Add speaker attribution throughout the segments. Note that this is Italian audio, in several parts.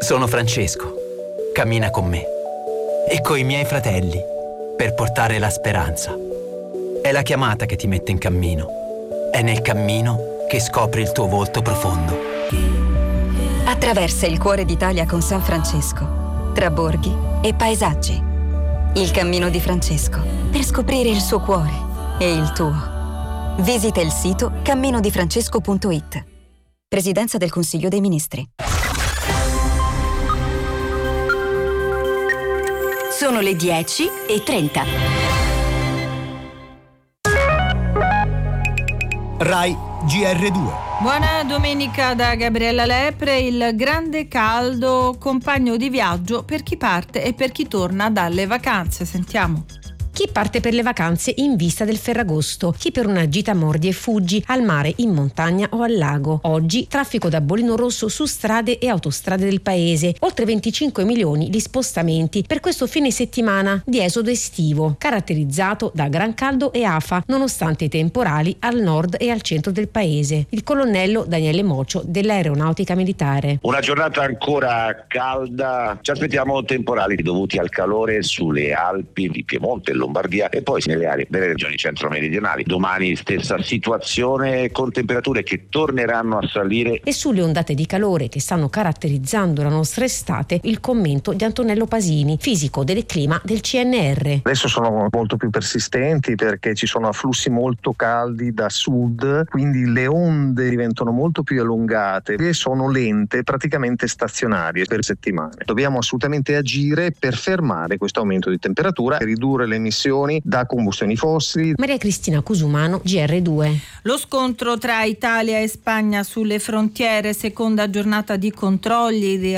Speaker 1: Sono Francesco. Cammina con me e coi miei fratelli per portare la speranza. È la chiamata che ti mette in cammino. È nel cammino che scopri il tuo volto profondo.
Speaker 2: Attraversa il cuore d'Italia con San Francesco, tra borghi e paesaggi. Il cammino di Francesco, per scoprire il suo cuore e il tuo. Visita il sito camminodifrancesco.it. Presidenza del Consiglio dei Ministri. Sono le 10:30.
Speaker 3: Rai GR2.
Speaker 4: Buona domenica da Gabriella Lepre. Il grande caldo, compagno di viaggio per chi parte e per chi torna dalle vacanze. Sentiamo.
Speaker 5: Chi parte per le vacanze in vista del Ferragosto, chi per una gita mordi e fuggi al mare, in montagna o al lago. Oggi traffico da bollino rosso su strade e autostrade del paese, oltre 25 milioni di spostamenti per questo fine settimana di esodo estivo, caratterizzato da gran caldo e afa, nonostante i temporali al nord e al centro del paese. Il colonnello Daniele Mocio dell'Aeronautica Militare.
Speaker 6: Una giornata ancora calda, ci aspettiamo temporali dovuti al calore sulle Alpi di Piemonte, Lombardia e poi nelle aree delle regioni centro-meridionali. Domani stessa situazione con temperature che torneranno a salire.
Speaker 5: E sulle ondate di calore che stanno caratterizzando la nostra estate, il commento di Antonello Pasini, fisico del clima del CNR.
Speaker 7: Adesso sono molto più persistenti perché ci sono afflussi molto caldi da sud, quindi le onde diventano molto più allungate e sono lente, praticamente stazionarie per settimane. Dobbiamo assolutamente agire per fermare questo aumento di temperatura e ridurre le emissioni da combustioni fossili.
Speaker 5: Maria Cristina Cusumano, GR2.
Speaker 4: Lo scontro tra Italia e Spagna sulle frontiere, seconda giornata di controlli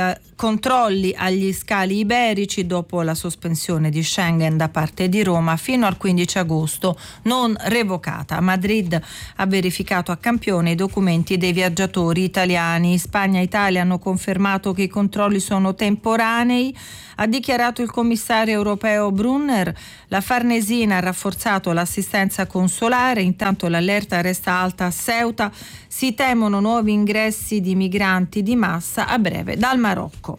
Speaker 4: agli scali iberici dopo la sospensione di Schengen da parte di Roma fino al 15 agosto, non revocata. Madrid ha verificato a campione i documenti dei viaggiatori italiani. Spagna e Italia hanno confermato che i controlli sono temporanei. Ha dichiarato il commissario europeo Brunner. La Farnesina ha rafforzato l'assistenza consolare, intanto l'allerta resta alta a Ceuta. Si temono nuovi ingressi di migranti di massa a breve dal Marocco.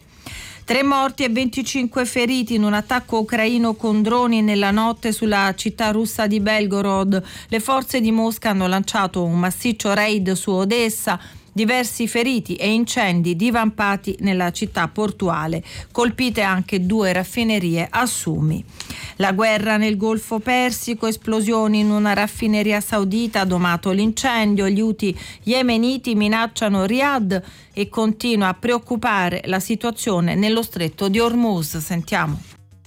Speaker 4: 3 morti e 25 feriti in un attacco ucraino con droni nella notte sulla città russa di Belgorod. Le forze di Mosca hanno lanciato un massiccio raid su Odessa. Diversi feriti e incendi divampati nella città portuale, colpite anche 2 raffinerie a Sumi. La guerra nel Golfo Persico, esplosioni in una raffineria saudita, ha domato l'incendio. Gli Houthi yemeniti minacciano Riyadh e continua a preoccupare la situazione nello stretto di Hormuz. Sentiamo.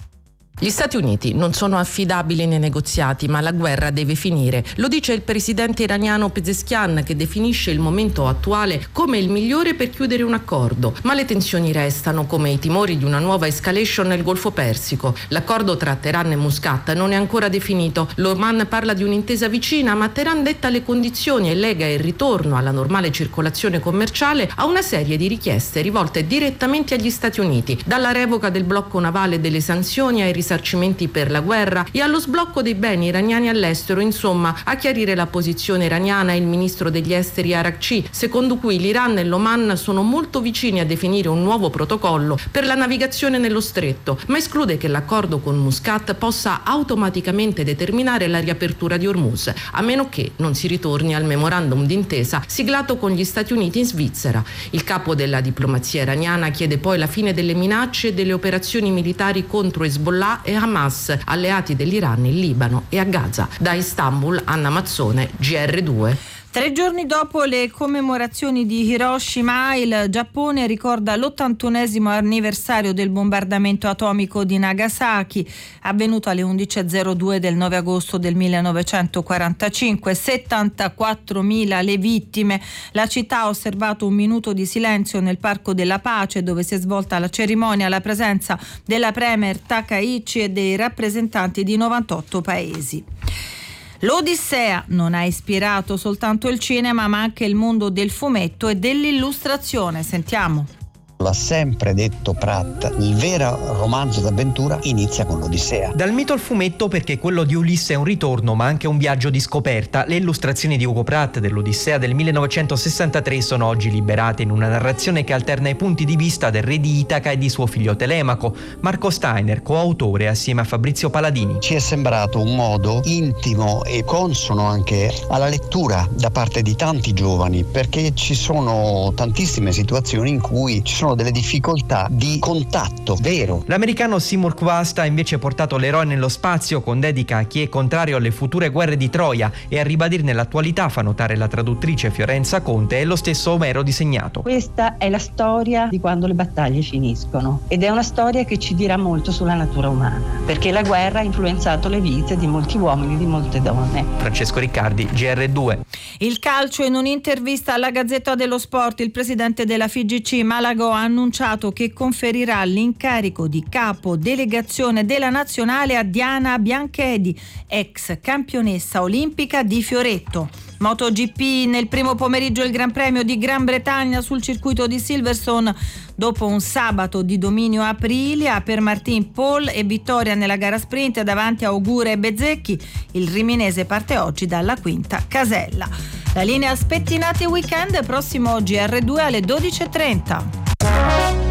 Speaker 8: Gli Stati Uniti non sono affidabili nei negoziati, ma la guerra deve finire. Lo dice il presidente iraniano Pezeshkian, che definisce il momento attuale come il migliore per chiudere un accordo. Ma le tensioni restano, come i timori di una nuova escalation nel Golfo Persico. L'accordo tra Teheran e Muscat non è ancora definito. L'Oman parla di un'intesa vicina, ma Teheran detta le condizioni e lega il ritorno alla normale circolazione commerciale a una serie di richieste rivolte direttamente agli Stati Uniti, dalla revoca del blocco navale e delle sanzioni ai risarcimenti per la guerra e allo sblocco dei beni iraniani all'estero. Insomma, a chiarire la posizione iraniana è il ministro degli esteri Arakci, secondo cui l'Iran e l'Oman sono molto vicini a definire un nuovo protocollo per la navigazione nello stretto, ma esclude che l'accordo con Muscat possa automaticamente determinare la riapertura di Hormuz, a meno che non si ritorni al memorandum d'intesa siglato con gli Stati Uniti in Svizzera. Il capo della diplomazia iraniana chiede poi la fine delle minacce e delle operazioni militari contro Hezbollah e Hamas, alleati dell'Iran in Libano e a Gaza. Da Istanbul, Anna Mazzone, GR2.
Speaker 4: 3 giorni dopo le commemorazioni di Hiroshima, il Giappone ricorda l'81esimo anniversario del bombardamento atomico di Nagasaki, avvenuto alle 11:02 del 9 agosto del 1945. 74.000 le vittime. La città ha osservato un minuto di silenzio nel Parco della Pace, dove si è svolta la cerimonia alla presenza della premier Takaichi e dei rappresentanti di 98 paesi. L'Odissea non ha ispirato soltanto il cinema, ma anche il mondo del fumetto e dell'illustrazione. Sentiamo.
Speaker 9: L'ha sempre detto Pratt, il vero romanzo d'avventura inizia con l'Odissea.
Speaker 10: Dal mito al fumetto, perché quello di Ulisse è un ritorno ma anche un viaggio di scoperta. Le illustrazioni di Hugo Pratt dell'Odissea del 1963 sono oggi liberate in una narrazione che alterna i punti di vista del re di Itaca e di suo figlio Telemaco. Marco Steiner, coautore assieme a Fabrizio Paladini.
Speaker 9: Ci è sembrato un modo intimo e consono anche alla lettura da parte di tanti giovani, perché ci sono tantissime situazioni in cui ci sono delle difficoltà di contatto vero.
Speaker 10: L'americano Seymour Quast ha invece portato l'eroe nello spazio con dedica a chi è contrario alle future guerre di Troia, e a ribadirne l'attualità, fa notare la traduttrice Fiorenza Conte, è lo stesso Omero disegnato.
Speaker 11: Questa è la storia di quando le battaglie finiscono, ed è una storia che ci dirà molto sulla natura umana, perché la guerra ha influenzato le vite di molti uomini e di molte donne.
Speaker 10: Francesco Riccardi, GR2.
Speaker 4: Il calcio. In un'intervista alla Gazzetta dello Sport, il presidente della FIGC Malagò ha annunciato che conferirà l'incarico di capo delegazione della nazionale a Diana Bianchedi, ex campionessa olimpica di Fioretto. MotoGP, nel primo pomeriggio il Gran Premio di Gran Bretagna sul circuito di Silverstone, dopo un sabato di dominio Aprilia per Martin Pole e vittoria nella gara sprint davanti a Ogura e Bezzecchi. Il riminese parte oggi dalla quinta casella. La linea Spettinati Weekend, prossimo GR2 alle 12.30.